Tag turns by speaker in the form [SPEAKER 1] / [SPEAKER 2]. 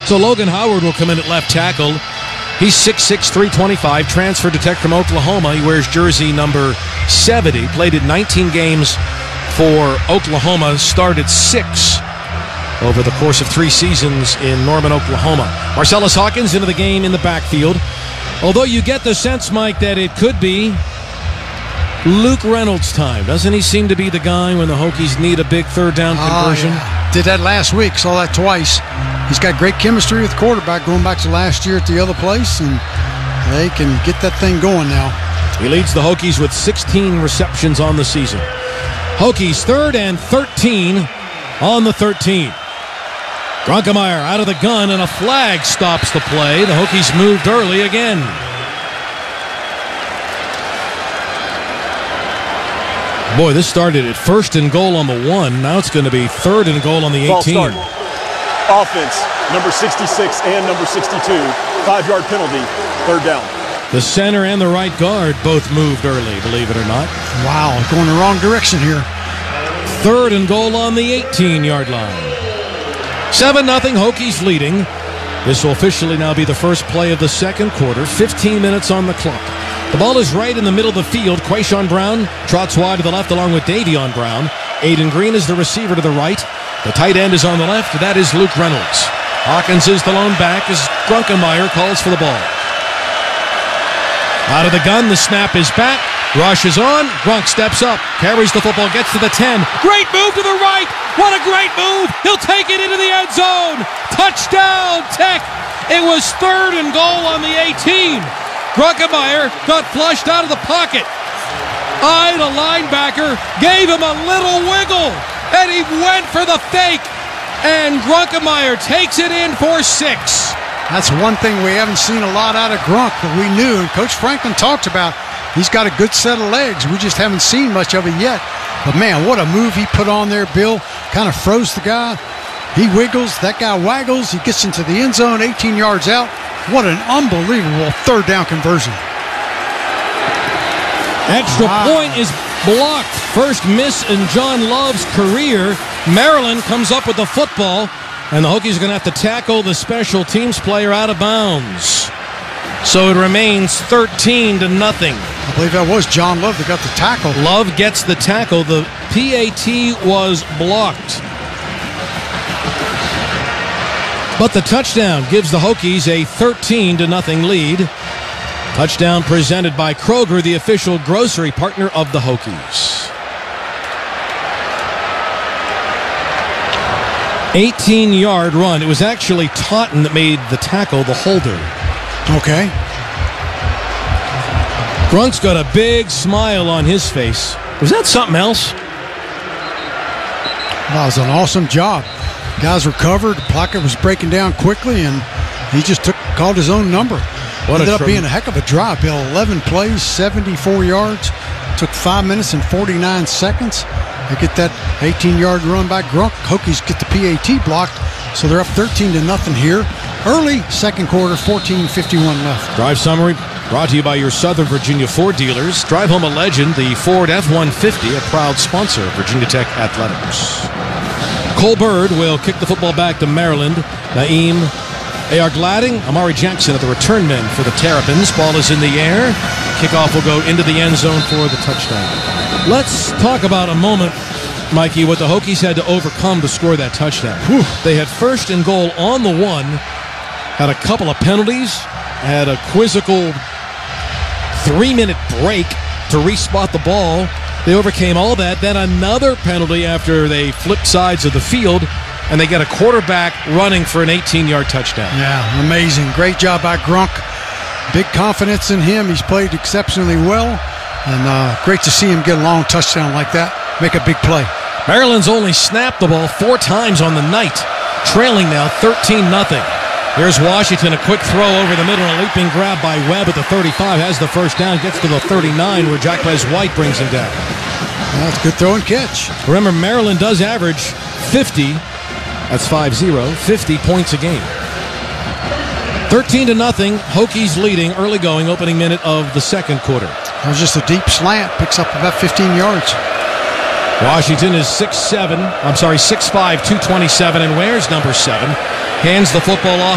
[SPEAKER 1] So Logan Howard will come in at left tackle. He's 6'6", 325, transferred to Tech from Oklahoma. He wears jersey number 70, played in 19 games for Oklahoma, started 6 over the course of 3 seasons in Norman, Oklahoma. Marcellus Hawkins into the game in the backfield. Although you get the sense, Mike, that it could be Luke Reynolds' time. Doesn't he seem to be the guy when the Hokies need a big third down conversion?
[SPEAKER 2] Yeah. Did that last week, saw that twice. He's got great chemistry with the quarterback going back to last year at the other place, and they can get that thing going now.
[SPEAKER 1] He leads the Hokies with 16 receptions on the season. Hokies 3rd and 13 on the 13. Grunkemeyer out of the gun, and a flag stops the play. The Hokies moved early again. Boy, this started at 1st and goal on the 1. Now it's going to be 3rd and goal on the 18.
[SPEAKER 3] Ball start. Offense, number 66 and number 62. 5-yard penalty, 3rd down.
[SPEAKER 1] The center and the right guard both moved early, believe it or not.
[SPEAKER 2] Wow, going the wrong direction here.
[SPEAKER 1] 3rd and goal on the 18-yard line. 7-0, Hokies leading. This will officially now be the first play of the second quarter. 15 minutes on the clock. The ball is right in the middle of the field. Quayshawn Brown trots wide to the left along with Davion Brown. Aiden Green is the receiver to the right. The tight end is on the left. That is Luke Reynolds. Hawkins is the lone back as Grunkemeyer calls for the ball. Out of the gun, the snap is back. Rush is on. Grunk steps up, carries the football, gets to the 10. Great move to the right. What a great move. He'll take it into the end zone. Touchdown, Tech. It was 3rd and goal on the 18. Grunkemeyer got flushed out of the pocket. Eyed a linebacker, gave him a little wiggle, and he went for the fake. And Grunkemeyer takes it in for 6.
[SPEAKER 2] That's one thing we haven't seen a lot out of Grunk, but we knew, and Coach Franklin talked about, he's got a good set of legs. We just haven't seen much of it yet. But man, what a move he put on there, Bill. Kind of froze the guy. He wiggles, that guy waggles, he gets into the end zone, 18 yards out. What an unbelievable 3rd down conversion.
[SPEAKER 1] Extra point is blocked. First miss in John Love's career. Maryland comes up with the football, and the Hokies are going to have to tackle the special teams player out of bounds. So it remains 13-0.
[SPEAKER 2] I believe that was John Love that got the tackle.
[SPEAKER 1] Love gets the tackle. The PAT was blocked. But the touchdown gives the Hokies a 13-0 lead. Touchdown presented by Kroger, the official grocery partner of the Hokies. 18-yard run. It was actually Totten that made the tackle, the holder.
[SPEAKER 2] Okay.
[SPEAKER 1] Grunk's got a big smile on his face. Was that something else?
[SPEAKER 2] That was an awesome job. Guys were covered. The pocket was breaking down quickly, and he just called his own number. Ended up being a heck of a drive, Bill. 11 plays, 74 yards. Took 5 minutes and 49 seconds. They get that 18-yard run by Grunk. Hokies get the PAT blocked, so they're up 13-0 here. Early second quarter, 14:51 left.
[SPEAKER 1] Drive summary brought to you by your Southern Virginia Ford dealers. Drive home a legend, the Ford F-150, a proud sponsor of Virginia Tech Athletics. Cole Bird will kick the football back to Maryland. Naeem Ayar-Gladding, Amari Jackson at the return men for the Terrapins. Ball is in the air. Kickoff will go into the end zone for the touchdown. Let's talk about a moment, Mikey, what the Hokies had to overcome to score that touchdown. Whew. They had 1st and goal on the 1, had a couple of penalties, had a quizzical 3-minute break to respot the ball. They overcame all that. Then another penalty after they flipped sides of the field, and they get a quarterback running for an 18-yard touchdown.
[SPEAKER 2] Yeah, amazing. Great job by Grunk. Big confidence in him. He's played exceptionally well, and great to see him get a long touchdown like that. Make a big play.
[SPEAKER 1] Maryland's only snapped the ball 4 times on the night, trailing now 13-0. Here's Washington, a quick throw over the middle, a leaping grab by Webb at the 35, has the first down, gets to the 39 where Jacquez White brings him down.
[SPEAKER 2] That's a good throw and catch.
[SPEAKER 1] Remember, Maryland does average 50, that's 5-0, 50 points a game. 13-0, Hokies leading, early going, opening minute of the second quarter.
[SPEAKER 2] That was just a deep slant, picks up about 15 yards.
[SPEAKER 1] Washington is 6'5", 227, and wears number 7. Hands the football off